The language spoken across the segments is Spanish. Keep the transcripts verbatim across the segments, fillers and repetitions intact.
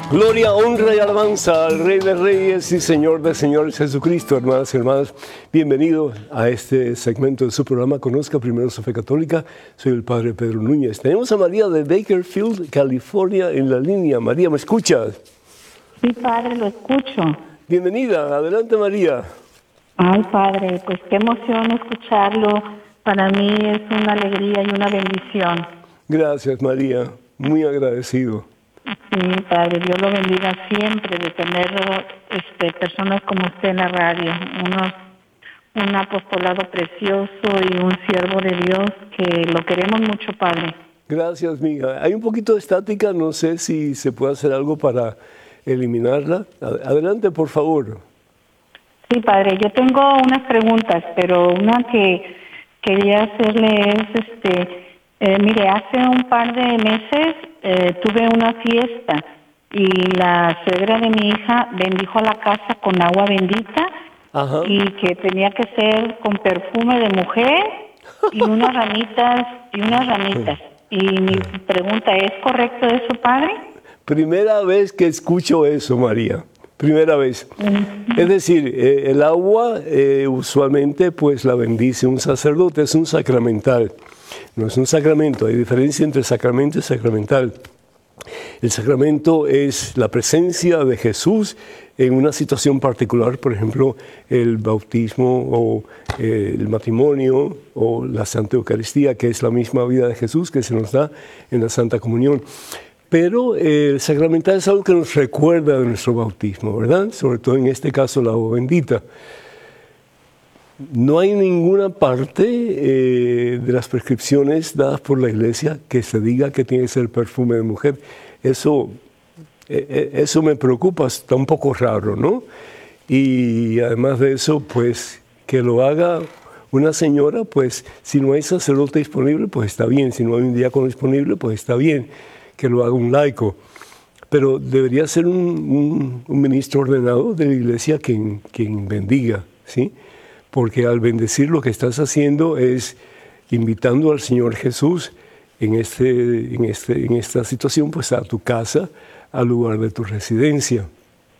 Gloria, honra y alabanza al Rey de Reyes y Señor de Señores Jesucristo. Hermanas y hermanos, bienvenidos a este segmento de su programa Conozca Primero su Fe Católica. Soy el Padre Pedro Núñez. Tenemos a María de Bakersfield, California, en la línea. María, ¿me escuchas? Sí, Padre, lo escucho. Bienvenida. Adelante, María. Ay, Padre, pues qué emoción escucharlo. Para mí es una alegría y una bendición. Gracias, María. Muy agradecido. Sí, Padre, Dios lo bendiga siempre de tener este, personas como usted en la radio, unos, un apostolado precioso y un siervo de Dios que lo queremos mucho, Padre. Gracias, mija. Hay un poquito de estática, no sé si se puede hacer algo para eliminarla. Adelante, por favor. Sí, Padre, yo tengo unas preguntas, pero una que quería hacerle es, este, eh, mire, hace un par de meses eh, tuve una fiesta y la suegra de mi hija bendijo la casa con agua bendita. Ajá. Y que tenía que ser con perfume de mujer y unas ramitas y unas ramitas. Y mi pregunta, ¿es correcto eso, Padre? Primera vez que escucho eso, María. Primera vez. Uh-huh. Es decir, eh, el agua eh, usualmente pues la bendice un sacerdote, es un sacramental. No es un sacramento, hay diferencia entre sacramento y sacramental. El sacramento es la presencia de Jesús en una situación particular, por ejemplo, el bautismo o eh, el matrimonio o la Santa Eucaristía, que es la misma vida de Jesús que se nos da en la Santa Comunión. Pero eh, el sacramental es algo que nos recuerda de nuestro bautismo, ¿verdad? Sobre todo en este caso la agua bendita. No hay ninguna parte eh, de las prescripciones dadas por la Iglesia que se diga que tiene que ser perfume de mujer. Eso, eh, eso me preocupa, está un poco raro, ¿no? Y además de eso, pues que lo haga una señora, pues si no hay sacerdote disponible, pues está bien. Si no hay un diácono disponible, pues está bien que lo haga un laico. Pero debería ser un, un, un ministro ordenado de la Iglesia quien, quien bendiga, ¿sí? Porque al bendecir lo que estás haciendo es invitando al Señor Jesús en, este, en, este, en esta situación pues a tu casa, al lugar de tu residencia.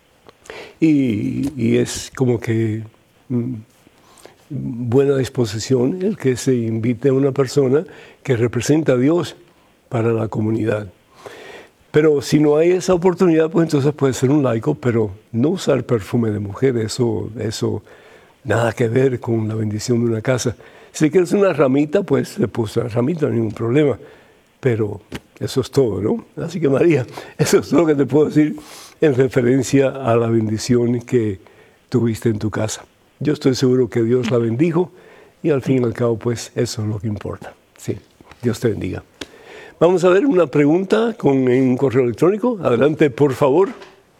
Y, y es como que mm, buena disposición el que se invite a una persona que representa a Dios para la comunidad. Pero si no hay esa oportunidad, pues entonces puede ser un laico, pero no usar perfume de mujer, eso... eso nada que ver con la bendición de una casa. Si quieres una ramita, pues le puse una ramita, no hay ningún problema. Pero eso es todo, ¿no? Así que María, eso es todo lo que te puedo decir en referencia a la bendición que tuviste en tu casa. Yo estoy seguro que Dios la bendijo y al fin y al cabo, pues eso es lo que importa. Sí, Dios te bendiga. Vamos a ver una pregunta con un correo electrónico. Adelante, por favor.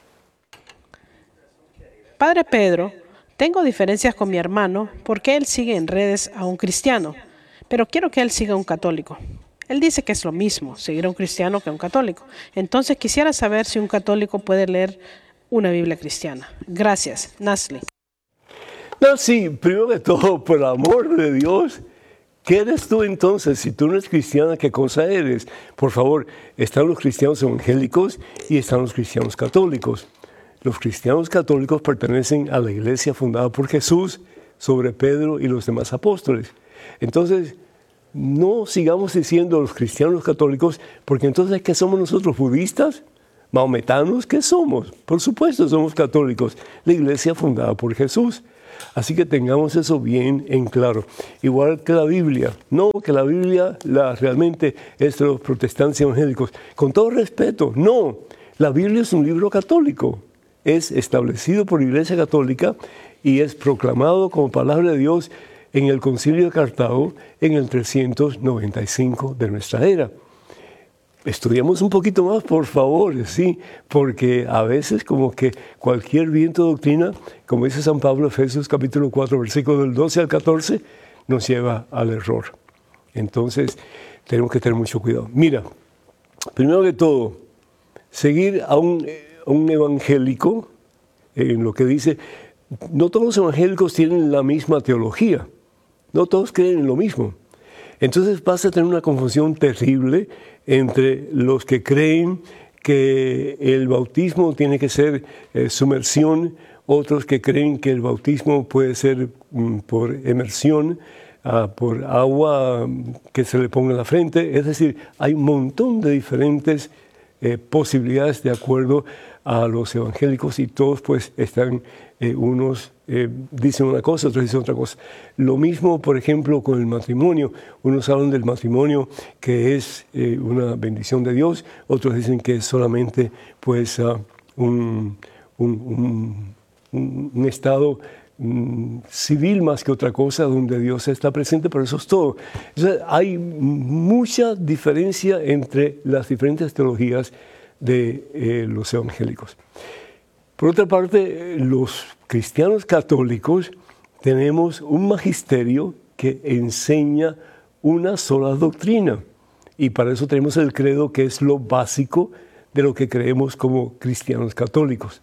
Padre Pedro, tengo diferencias con mi hermano porque él sigue en redes a un cristiano, pero quiero que él siga a un católico. Él dice que es lo mismo seguir a un cristiano que a un católico. Entonces quisiera saber si un católico puede leer una Biblia cristiana. Gracias, Nasli. No, sí, primero de todo, por el amor de Dios, ¿qué eres tú entonces? Si tú no eres cristiana, ¿qué cosa eres? Por favor, están los cristianos evangélicos y están los cristianos católicos. Los cristianos católicos pertenecen a la iglesia fundada por Jesús sobre Pedro y los demás apóstoles. Entonces, no sigamos diciendo los cristianos católicos, porque entonces, ¿qué somos nosotros? ¿Budistas? ¿Mahometanos? ¿Qué somos? Por supuesto, somos católicos, la iglesia fundada por Jesús. Así que tengamos eso bien en claro. Igual que la Biblia. No que la Biblia la, realmente es de los protestantes evangélicos. Con todo respeto, no. La Biblia es un libro católico. Es establecido por la Iglesia Católica y es proclamado como palabra de Dios en el Concilio de Cartago en el trescientos noventa y cinco de nuestra era. Estudiamos un poquito más, por favor, sí, porque a veces como que cualquier viento de doctrina, como dice San Pablo, Efesios capítulo cuatro, versículos del doce al catorce, nos lleva al error. Entonces, tenemos que tener mucho cuidado. Mira, primero que todo, seguir a un... un evangélico, en lo que dice, no todos los evangélicos tienen la misma teología, no todos creen en lo mismo. Entonces vas a tener una confusión terrible entre los que creen que el bautismo tiene que ser eh, sumersión, otros que creen que el bautismo puede ser mm, por emersión, uh, por agua que se le ponga en la frente. Es decir, hay un montón de diferentes eh, posibilidades de acuerdo a los evangélicos y todos pues están, eh, unos eh, dicen una cosa, otros dicen otra cosa. Lo mismo, por ejemplo, con el matrimonio. Unos hablan del matrimonio que es eh, una bendición de Dios, otros dicen que es solamente pues uh, un, un, un, un, un estado mm, civil más que otra cosa donde Dios está presente, pero eso es todo. Entonces, hay mucha diferencia entre las diferentes teologías de eh, los evangélicos. Por otra parte, los cristianos católicos tenemos un magisterio que enseña una sola doctrina y para eso tenemos el credo, que es lo básico de lo que creemos como cristianos católicos.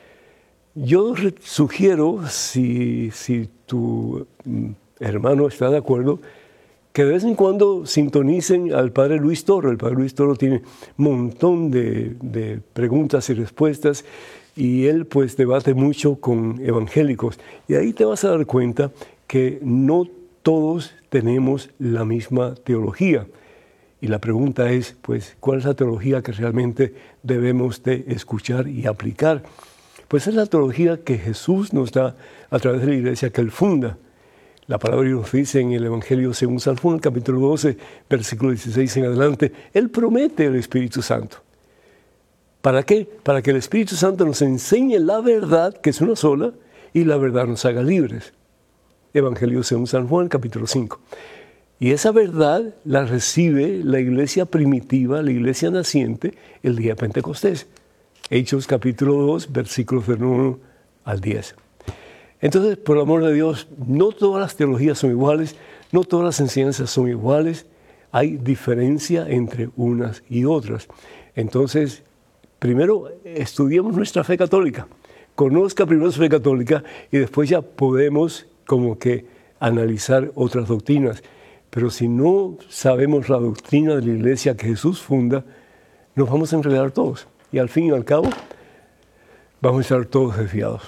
Yo sugiero, si, si tu hermano está de acuerdo, que de vez en cuando sintonicen al padre Luis Toro. El padre Luis Toro tiene un montón de, de preguntas y respuestas y él pues debate mucho con evangélicos. Y ahí te vas a dar cuenta que no todos tenemos la misma teología. Y la pregunta es, pues, ¿cuál es la teología que realmente debemos de escuchar y aplicar? Pues es la teología que Jesús nos da a través de la iglesia que Él funda. La palabra nos dice en el Evangelio según San Juan, capítulo doce, versículo dieciséis en adelante, Él promete el Espíritu Santo. ¿Para qué? Para que el Espíritu Santo nos enseñe la verdad, que es una sola, y la verdad nos haga libres. Evangelio según San Juan, capítulo cinco. Y esa verdad la recibe la iglesia primitiva, la iglesia naciente, el día de Pentecostés. Hechos capítulo dos, versículos del uno al diez. Entonces, por el amor de Dios, no todas las teologías son iguales, no todas las enseñanzas son iguales, hay diferencia entre unas y otras. Entonces, primero estudiemos nuestra fe católica, conozca primero su fe católica y después ya podemos como que analizar otras doctrinas. Pero si no sabemos la doctrina de la iglesia que Jesús funda, nos vamos a enredar todos. Y al fin y al cabo, vamos a estar todos desviados.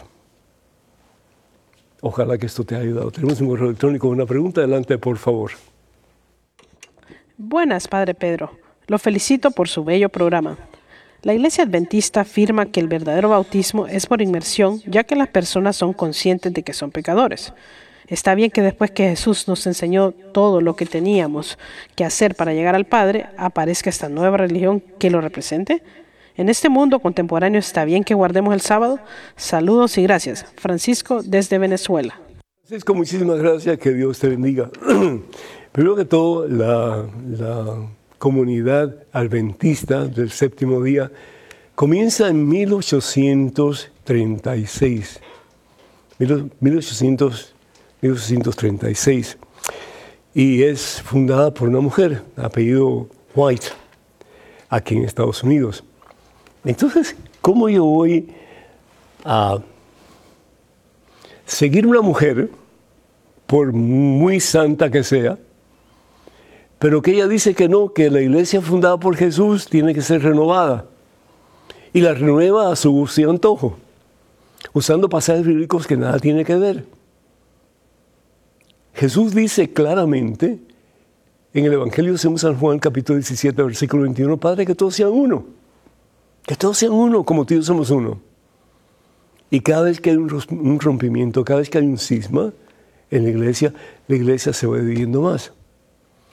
Ojalá que esto te haya ayudado. Tenemos un correo electrónico, una pregunta. Adelante, por favor. Buenas, Padre Pedro. Lo felicito por su bello programa. La Iglesia Adventista afirma que el verdadero bautismo es por inmersión, ya que las personas son conscientes de que son pecadores. Está bien que después que Jesús nos enseñó todo lo que teníamos que hacer para llegar al Padre, aparezca esta nueva religión que lo represente. En este mundo contemporáneo, ¿está bien que guardemos el sábado? Saludos y gracias. Francisco, desde Venezuela. Francisco, muchísimas gracias. Que Dios te bendiga. Primero que todo, la, la comunidad adventista del séptimo día comienza en mil ochocientos treinta y seis. mil ochocientos treinta y seis. Y es fundada por una mujer, apellido White, aquí en Estados Unidos. Entonces, ¿cómo yo voy a seguir una mujer, por muy santa que sea, pero que ella dice que no, que la iglesia fundada por Jesús tiene que ser renovada? Y la renueva a su gusto y antojo, usando pasajes bíblicos que nada tiene que ver. Jesús dice claramente en el Evangelio según San Juan, capítulo diecisiete, versículo veintiuno, Padre, que todos sean uno. Que todos sean uno, como tú y yo somos uno. Y cada vez que hay un rompimiento, cada vez que hay un cisma en la iglesia, la iglesia se va dividiendo más.